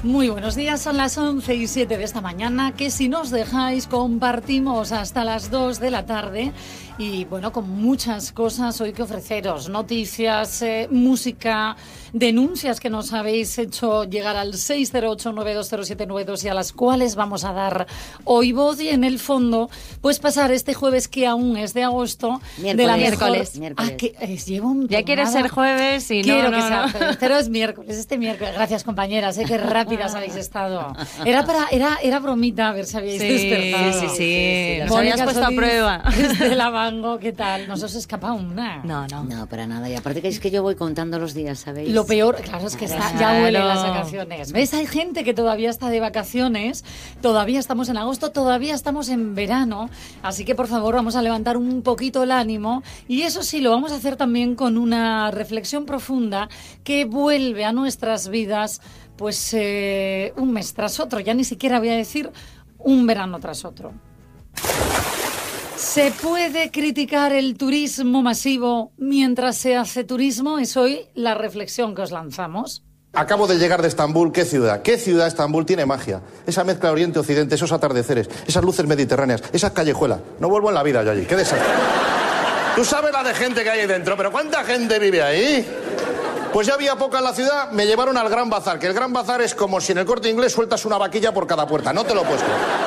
Muy buenos días, son las 11:07 de esta mañana, que si nos dejáis compartimos hasta las 2 de la tarde y bueno, con muchas cosas hoy que ofreceros, noticias, música, denuncias que nos habéis hecho llegar al 608-920792 y a las cuales vamos a dar hoy voz, y en el fondo pues pasar este jueves que aún es de agosto, de la miércoles. Llevo un ya quieres ser jueves y quiero no, que sea jueves, pero es miércoles, este miércoles. Gracias, compañeras, qué rápidas habéis estado. Era bromita, a ver si habíais despertado. Sí. Nos habías puesto a prueba. Desde la Bango, ¿qué tal? ¿No se os escapa una? No, para nada. Y aparte que es que yo voy contando los días, ¿sabéis? Lo peor, claro, es que ya huelen las vacaciones. ¿Ves? Hay gente que todavía está de vacaciones, todavía estamos en agosto, todavía estamos en verano, así que por favor vamos a levantar un poquito el ánimo, y eso sí, lo vamos a hacer también con una reflexión profunda que vuelve a nuestras vidas pues un mes tras otro, ya ni siquiera voy a decir un verano tras otro. ¿Se puede criticar el turismo masivo mientras se hace turismo? Es hoy la reflexión que os lanzamos. Acabo de llegar de Estambul. ¿Qué ciudad? ¿Qué ciudad? Estambul tiene magia. Esa mezcla oriente-occidente, esos atardeceres, esas luces mediterráneas, esas callejuelas. No vuelvo en la vida yo allí. ¡Qué desastre! Tú sabes la de gente que hay ahí dentro, pero ¿cuánta gente vive ahí? Pues ya había poca en la ciudad, me llevaron al Gran Bazar, que el Gran Bazar es como si en el Corte Inglés sueltas una vaquilla por cada puerta. No te lo puedes creer.